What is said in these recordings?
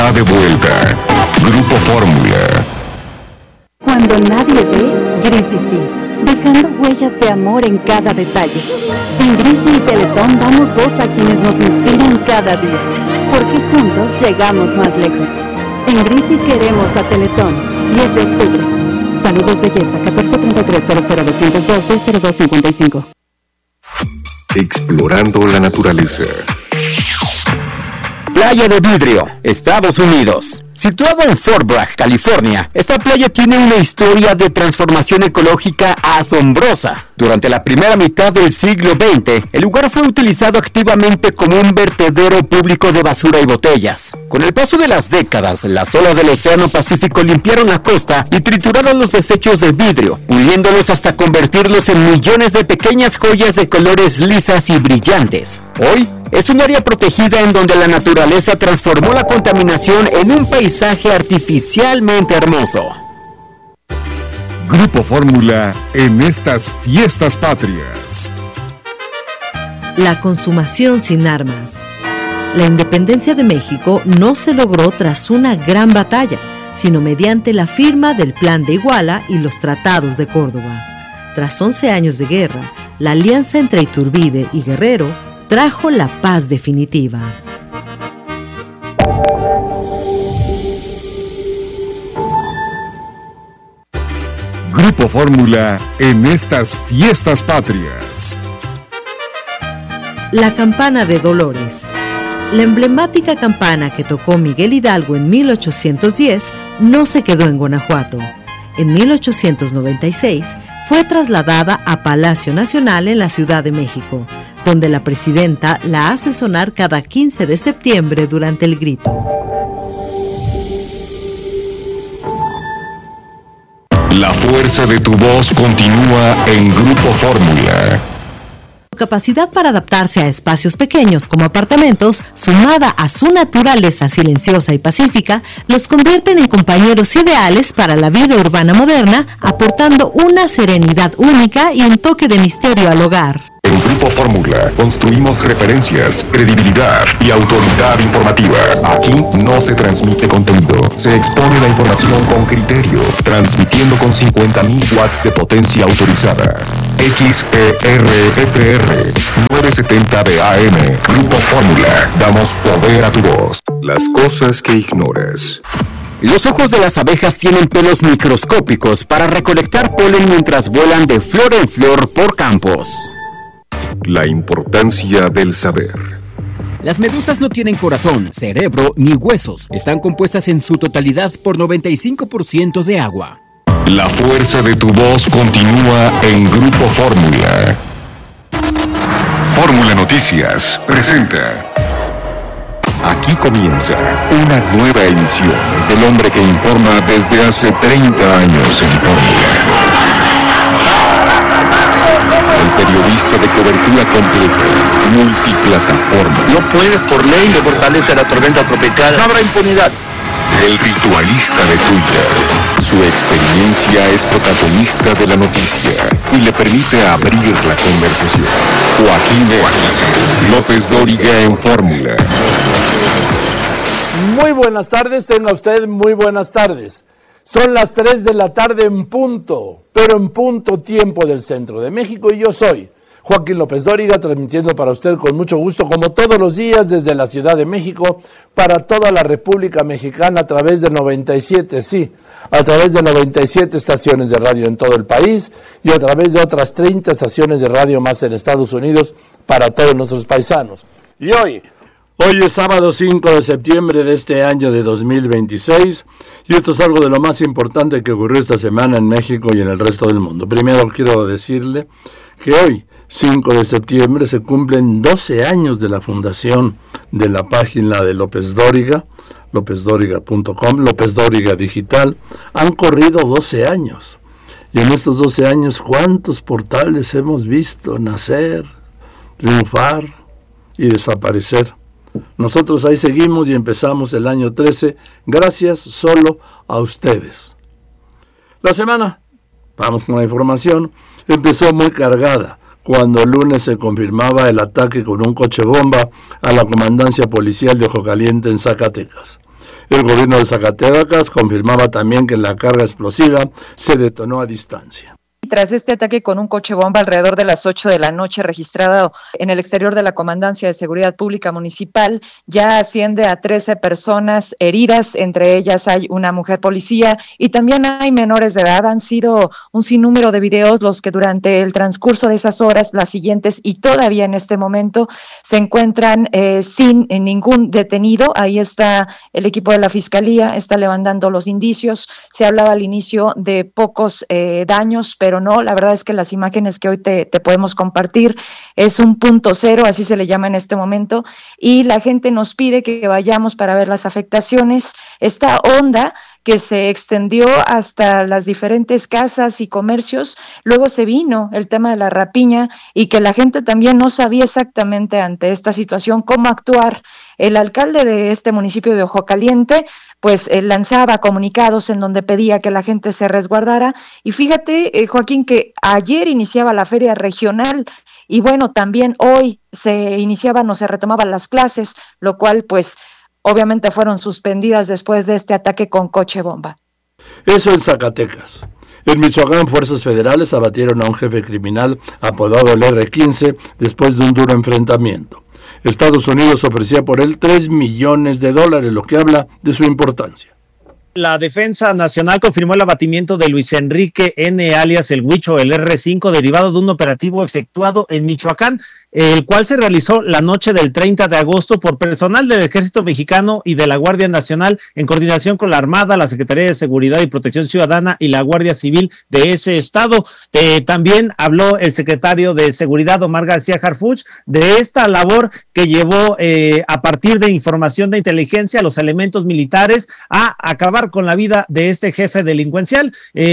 está de vuelta. Grupo Fórmula. Cuando nadie ve, Grisi sí, dejando huellas de amor en cada detalle. En Grisi y Teletón damos voz a quienes nos inspiran cada día, porque juntos llegamos más lejos. En Grisi queremos a Teletón, 10 de octubre. Saludos Belleza, 1433-00202-0255. Explorando la naturaleza. Playa de Vidrio, Estados Unidos. Situado en Fort Bragg, California, esta playa tiene una historia de transformación ecológica asombrosa. Durante la primera mitad del siglo XX, el lugar fue utilizado activamente como un vertedero público de basura y botellas. Con el paso de las décadas, las olas del Océano Pacífico limpiaron la costa y trituraron los desechos de vidrio, puliéndolos hasta convertirlos en millones de pequeñas joyas de colores lisas y brillantes. Hoy, es un área protegida en donde la naturaleza transformó la contaminación en un paisaje artificialmente hermoso. Grupo Fórmula en estas fiestas patrias. La consumación sin armas. La independencia de México no se logró tras una gran batalla, sino mediante la firma del Plan de Iguala y los Tratados de Córdoba. Tras 11 años de guerra, la alianza entre Iturbide y Guerrero trajo la paz definitiva. Grupo Fórmula en estas fiestas patrias. La campana de Dolores. La emblemática campana que tocó Miguel Hidalgo en 1810 no se quedó en Guanajuato. En 1896 fue trasladada a Palacio Nacional en la Ciudad de México, donde la presidenta la hace sonar cada 15 de septiembre durante el grito. La fuerza de tu voz continúa en Grupo Fórmula. Su capacidad para adaptarse a espacios pequeños como apartamentos, sumada a su naturaleza silenciosa y pacífica, los convierten en compañeros ideales para la vida urbana moderna, aportando una serenidad única y un toque de misterio al hogar. En Grupo Fórmula construimos referencias, credibilidad y autoridad informativa. Aquí no se transmite contenido, se expone la información con criterio, transmitiendo con 50.000 watts de potencia autorizada. XERFR 970 de AM. Grupo Fórmula. Damos poder a tu voz. Las cosas que ignoras. Los ojos de las abejas tienen pelos microscópicos para recolectar polen mientras vuelan de flor en flor por campos. La importancia del saber. Las medusas no tienen corazón, cerebro ni huesos. Están compuestas en su totalidad por 95% de agua. La fuerza de tu voz continúa en Grupo Fórmula. Fórmula Noticias presenta. Aquí comienza una nueva emisión del hombre que informa desde hace 30 años en Fórmula. El periodista de cobertura completa, multiplataforma. No puede por ley de fortaleza la tormenta tropical. No habrá impunidad. El ritualista de Twitter. Su experiencia es protagonista de la noticia y le permite abrir la conversación. Joaquín López Dóriga en Fórmula. Muy buenas tardes, tenga usted muy buenas tardes. Son las 3 de la tarde en punto, pero en punto tiempo del centro de México, y yo soy Joaquín López Dóriga, transmitiendo para usted con mucho gusto, como todos los días, desde la Ciudad de México, para toda la República Mexicana, a través de 97, sí, a través de 97 estaciones de radio en todo el país, y a través de otras 30 estaciones de radio más en Estados Unidos, para todos nuestros paisanos. Y hoy es sábado 5 de septiembre de este año de 2026, y esto es algo de lo más importante que ocurrió esta semana en México y en el resto del mundo. Primero quiero decirle que hoy, 5 de septiembre, se cumplen 12 años de la fundación de la página de López Dóriga, lopezdoriga.com, López Dóriga Digital. Han corrido 12 años, y en estos 12 años, ¿cuántos portales hemos visto nacer, triunfar y desaparecer? Nosotros ahí seguimos y empezamos el año 13, gracias solo a ustedes. La semana, vamos con la información, empezó muy cargada cuando el lunes se confirmaba el ataque con un coche bomba a la comandancia policial de Ojo Caliente en Zacatecas. El gobierno de Zacatecas confirmaba también que la carga explosiva se detonó a distancia. Tras este ataque con un coche bomba alrededor de las 8 de la noche registrado en el exterior de la Comandancia de Seguridad Pública Municipal, ya asciende a 13 personas heridas, entre ellas hay una mujer policía y también hay menores de edad. Han sido un sinnúmero de videos los que durante el transcurso de esas horas, las siguientes y todavía en este momento se encuentran sin ningún detenido. Ahí está el equipo de la Fiscalía, está levantando los indicios. Se hablaba al inicio de pocos daños, pero no, la verdad es que las imágenes que hoy te podemos compartir es un punto cero, así se le llama en este momento, y la gente nos pide que vayamos para ver las afectaciones. Esta onda que se extendió hasta las diferentes casas y comercios, luego se vino el tema de la rapiña y que la gente también no sabía exactamente ante esta situación cómo actuar. El alcalde de este municipio de Ojo Caliente pues lanzaba comunicados en donde pedía que la gente se resguardara y fíjate, Joaquín, que ayer iniciaba la feria regional y bueno, también hoy se iniciaban o se retomaban las clases, lo cual pues obviamente fueron suspendidas después de este ataque con coche bomba. Eso en Zacatecas. En Michoacán, fuerzas federales abatieron a un jefe criminal apodado el R-15 después de un duro enfrentamiento. Estados Unidos ofrecía por él $3 millones, lo que habla de su importancia. La Defensa Nacional confirmó el abatimiento de Luis Enrique N. alias El Huicho, el R5, derivado de un operativo efectuado en Michoacán, el cual se realizó la noche del 30 de agosto por personal del Ejército Mexicano y de la Guardia Nacional en coordinación con la Armada, la Secretaría de Seguridad y Protección Ciudadana y la Guardia Civil de ese estado. También habló el secretario de Seguridad, Omar García Harfuch, de esta labor que llevó a partir de información de inteligencia a los elementos militares a acabar con la vida de este jefe delincuencial.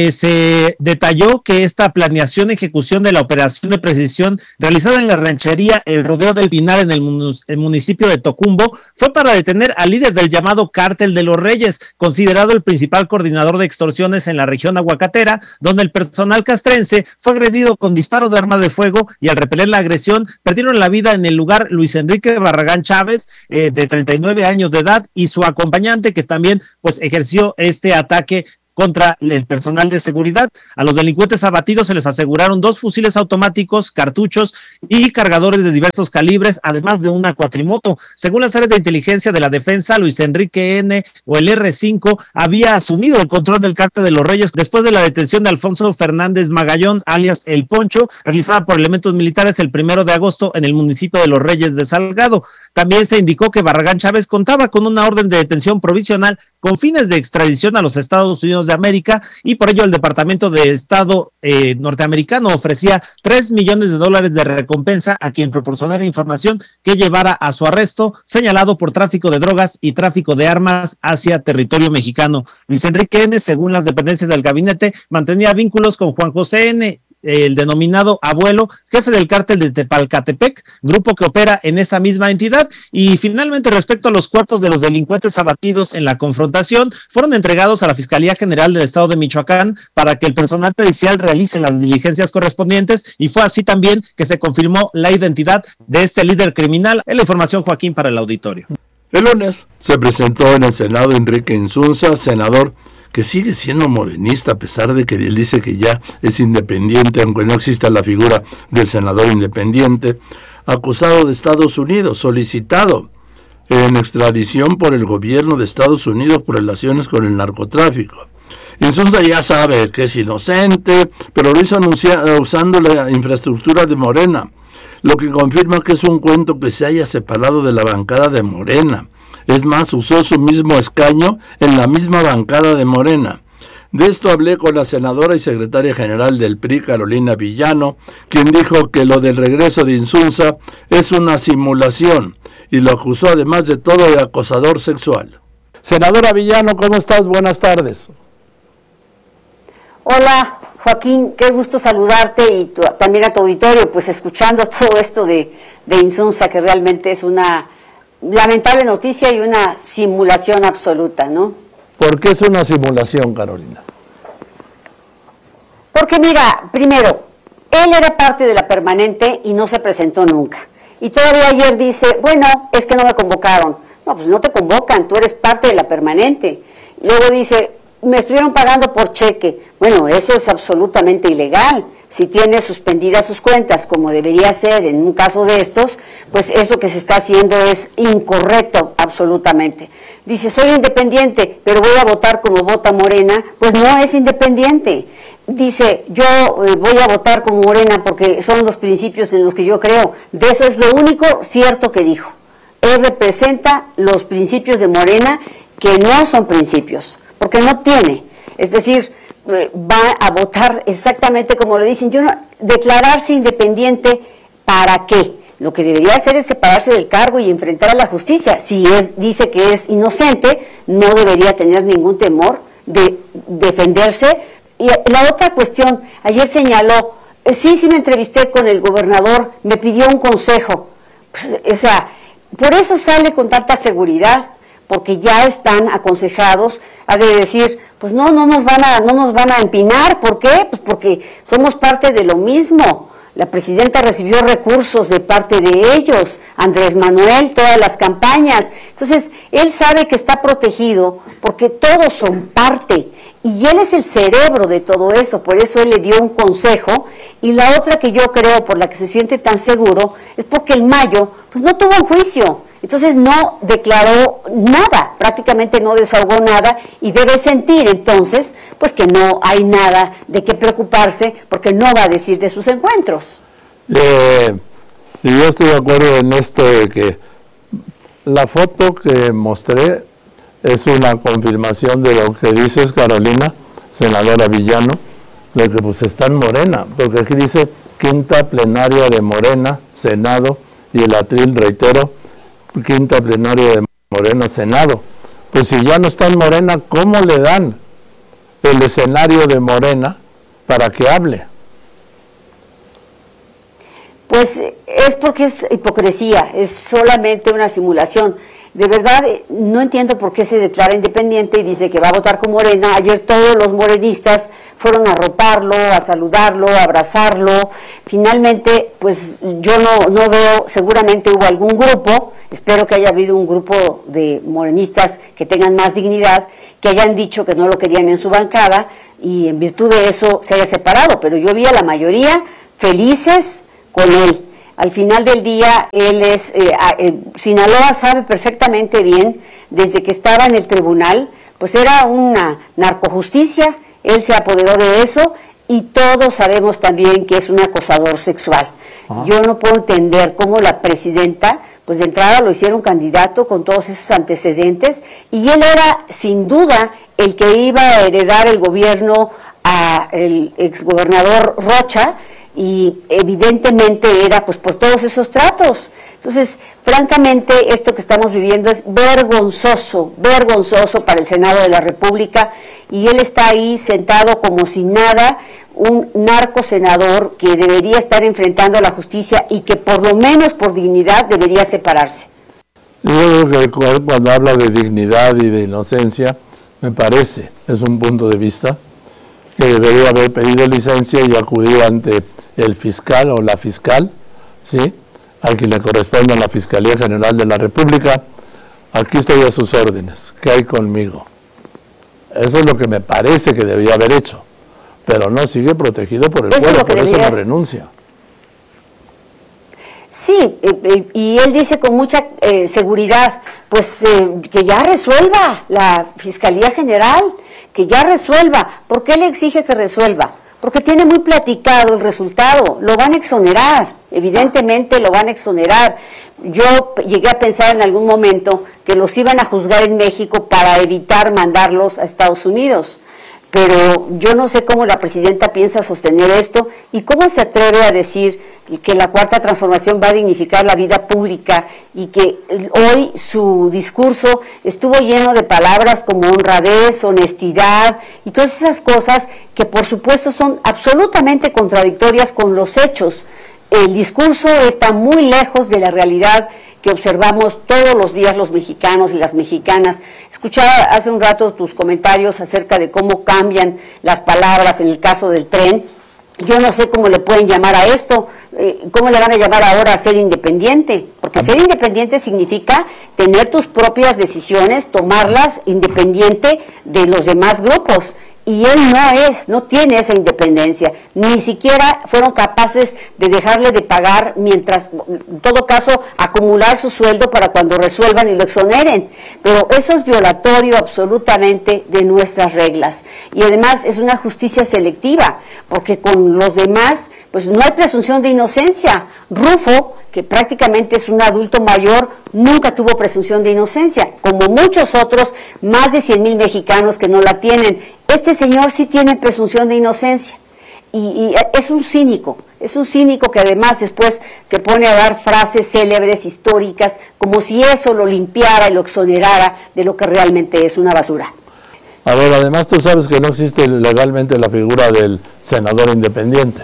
Se detalló que esta planeación y ejecución de la operación de precisión realizada en la ranchería El Rodeo del Pinar en el municipio de Tocumbo fue para detener al líder del llamado Cártel de los Reyes, considerado el principal coordinador de extorsiones en la región aguacatera, donde el personal castrense fue agredido con disparos de arma de fuego y al repeler la agresión perdieron la vida en el lugar Luis Enrique Barragán Chávez, de 39 años de edad, y su acompañante, que también pues ejerció este ataque contra el personal de seguridad. A los delincuentes abatidos se les aseguraron 2 fusiles automáticos, cartuchos y cargadores de diversos calibres, además de una cuatrimoto. Según las áreas de inteligencia de la defensa, Luis Enrique N. o el R5 había asumido el control del Cártel de los Reyes después de la detención de Alfonso Fernández Magallón, alias El Poncho, realizada por elementos militares el 1 de agosto en el municipio de Los Reyes de Salgado. También se indicó que Barragán Chávez contaba con una orden de detención provisional con fines de extradición a los Estados Unidos de América, y por ello el Departamento de Estado norteamericano ofrecía $3 millones de recompensa a quien proporcionara información que llevara a su arresto, señalado por tráfico de drogas y tráfico de armas hacia territorio mexicano. Luis Enrique N., según las dependencias del gabinete, mantenía vínculos con Juan José N., el denominado Abuelo, jefe del cártel de Tepalcatepec, grupo que opera en esa misma entidad. Y finalmente, respecto a los cuerpos de los delincuentes abatidos en la confrontación, fueron entregados a la Fiscalía General del Estado de Michoacán para que el personal pericial realice las diligencias correspondientes, y fue así también que se confirmó la identidad de este líder criminal. En la información, Joaquín, para el auditorio. El lunes se presentó en el Senado Enrique Insunza, senador que sigue siendo morenista a pesar de que él dice que ya es independiente, aunque no exista la figura del senador independiente, acusado de Estados Unidos, solicitado en extradición por el gobierno de Estados Unidos por relaciones con el narcotráfico. Insunza ya sabe que es inocente, pero lo hizo usando la infraestructura de Morena, lo que confirma que es un cuento que se haya separado de la bancada de Morena. Es más, usó su mismo escaño en la misma bancada de Morena. De esto hablé con la senadora y secretaria general del PRI, Carolina Villano, quien dijo que lo del regreso de Insunza es una simulación y lo acusó además de todo de acosador sexual. Senadora Villano, ¿cómo estás? Buenas tardes. Hola, Joaquín, qué gusto saludarte y también a tu auditorio, pues escuchando todo esto de Insunza, que realmente es una lamentable noticia y una simulación absoluta, ¿no? ¿Por qué es una simulación, Carolina? Porque mira, primero, él era parte de la permanente y no se presentó nunca. Y todavía ayer dice, bueno, es que no me convocaron. No, pues no te convocan, tú eres parte de la permanente. Y luego dice, me estuvieron pagando por cheque. Bueno, eso es absolutamente ilegal. Si tiene suspendidas sus cuentas, como debería ser en un caso de estos, pues eso que se está haciendo es incorrecto absolutamente. Dice, soy independiente, pero voy a votar como vota Morena. Pues no es independiente. Dice, yo voy a votar como Morena porque son los principios en los que yo creo. De eso es lo único cierto que dijo. Él representa los principios de Morena, que no son principios, porque no tiene. Es decir, va a votar exactamente como lo dicen. Yo no, declararse independiente, ¿para qué? Lo que debería hacer es separarse del cargo y enfrentar a la justicia. Si dice que es inocente, no debería tener ningún temor de defenderse. Y la otra cuestión, ayer señaló, sí me entrevisté con el gobernador, me pidió un consejo. Pues, o sea, por eso sale con tanta seguridad, porque ya están aconsejados a decir, pues no nos van a empinar. ¿Por qué? Pues porque somos parte de lo mismo. La presidenta recibió recursos de parte de ellos, Andrés Manuel, todas las campañas. Entonces, él sabe que está protegido porque todos son parte. Y él es el cerebro de todo eso, por eso él le dio un consejo. Y la otra que yo creo, por la que se siente tan seguro, es porque en mayo, pues no tuvo un juicio. Entonces no declaró nada, prácticamente no desahogó nada, y debe sentir entonces pues que no hay nada de qué preocuparse, porque no va a decir de sus encuentros. Y yo estoy de acuerdo en esto de que la foto que mostré es una confirmación de lo que dices, Carolina, senadora Villano, de que pues está en Morena, porque aquí dice quinta plenaria de Morena, Senado, y el atril, reitero, quinta plenaria de Morena, Senado. Pues si ya no está en Morena, ¿cómo le dan el escenario de Morena para que hable? Pues es porque es hipocresía, es solamente una simulación. De verdad, no entiendo por qué se declara independiente y dice que va a votar con Morena. Ayer todos los morenistas fueron a arroparlo, a saludarlo, a abrazarlo. Finalmente, pues yo no veo, seguramente hubo algún grupo, espero que haya habido un grupo de morenistas que tengan más dignidad, que hayan dicho que no lo querían en su bancada y en virtud de eso se haya separado. Pero yo vi a la mayoría felices con él. Al final del día, él es, Sinaloa sabe perfectamente bien, desde que estaba en el tribunal, pues era una narcojusticia, él se apoderó de eso y todos sabemos también que es un acosador sexual. Yo no puedo entender cómo la presidenta, pues de entrada lo hicieron candidato con todos esos antecedentes y él era sin duda el que iba a heredar el gobierno al exgobernador Rocha, y evidentemente era pues por todos esos tratos. Entonces, francamente, esto que estamos viviendo es vergonzoso para el Senado de la República, y él está ahí sentado como si nada, un narcosenador que debería estar enfrentando a la justicia y que por lo menos por dignidad debería separarse. Yo creo que cuando habla de dignidad y de inocencia, me parece, es un punto de vista, que debería haber pedido licencia y acudir ante el fiscal o la fiscal, ¿sí?, a quien le corresponde a la Fiscalía General de la República. Aquí estoy a sus órdenes, ¿qué hay conmigo? Eso es lo que me parece que debía haber hecho, pero no, sigue protegido por el pueblo, por eso no renuncia. Sí, y él dice con mucha seguridad, pues que ya resuelva la Fiscalía General, que ya resuelva. ¿Por qué le exige que resuelva? Porque tiene muy platicado el resultado, lo van a exonerar, evidentemente lo van a exonerar. Yo llegué a pensar en algún momento que los iban a juzgar en México para evitar mandarlos a Estados Unidos, pero yo no sé cómo la presidenta piensa sostener esto y cómo se atreve a decir que la Cuarta Transformación va a dignificar la vida pública, y que hoy su discurso estuvo lleno de palabras como honradez, honestidad y todas esas cosas que por supuesto son absolutamente contradictorias con los hechos. El discurso está muy lejos de la realidad que observamos todos los días los mexicanos y las mexicanas. Escuchaba hace un rato tus comentarios acerca de cómo cambian las palabras en el caso del tren. Yo no sé cómo le pueden llamar a esto, ¿cómo le van a llamar ahora a ser independiente? Porque ser independiente significa tener tus propias decisiones, tomarlas independiente de los demás grupos. Y él no tiene esa independencia, ni siquiera fueron capaces de dejarle de pagar mientras, en todo caso, acumular su sueldo para cuando resuelvan y lo exoneren. Pero eso es violatorio absolutamente de nuestras reglas. Y además es una justicia selectiva, porque con los demás, pues no hay presunción de inocencia. Rufo, que prácticamente es un adulto mayor, nunca tuvo presunción de inocencia, como muchos otros, más de 100,000 mexicanos que no la tienen. Este señor sí tiene presunción de inocencia y es un cínico que además después se pone a dar frases célebres, históricas, como si eso lo limpiara y lo exonerara de lo que realmente es una basura. A ver, además tú sabes que no existe legalmente la figura del senador independiente.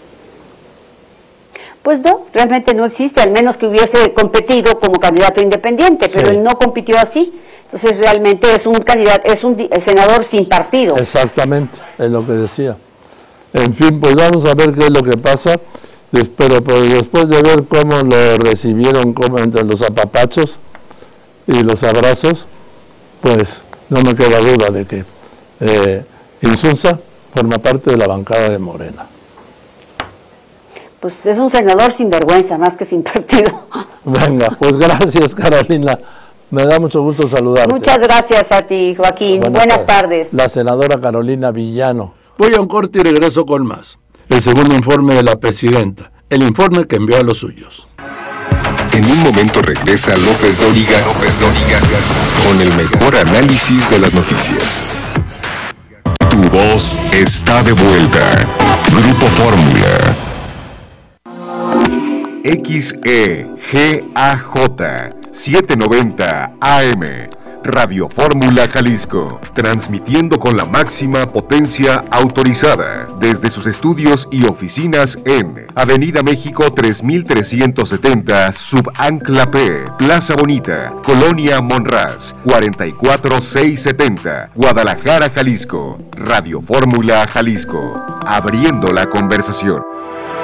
Pues no, realmente no existe, al menos que hubiese competido como candidato independiente, pero él no compitió así. Entonces realmente es un candidato, es un senador sin partido. Exactamente, es lo que decía. En fin, pues vamos a ver qué es lo que pasa, pero pues después de ver cómo lo recibieron, como entre los apapachos y los abrazos, pues no me queda duda de que Insunza forma parte de la bancada de Morena. Pues es un senador sin vergüenza, más que sin partido. Venga, pues gracias, Carolina. Me da mucho gusto saludarte. Muchas gracias a ti, Joaquín. Buenas tardes. La senadora Carolina Villano. Voy a un corte y regreso con más. El segundo informe de la presidenta. El informe que envió a los suyos. En un momento regresa López Dóriga con el mejor análisis de las noticias. Tu voz está de vuelta. Grupo Fórmula. XEGAJ 790 AM, Radio Fórmula Jalisco, transmitiendo con la máxima potencia autorizada desde sus estudios y oficinas en Avenida México 3370, Subancla P, Plaza Bonita, Colonia Monraz, 44670, Guadalajara, Jalisco. Radio Fórmula Jalisco, abriendo la conversación.